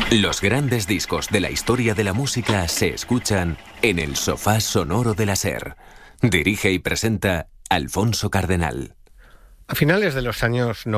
Los grandes discos de la historia de la música se escuchan en el sofá sonoro de la SER. Dirige y presenta Alfonso Cardenal. A finales de los años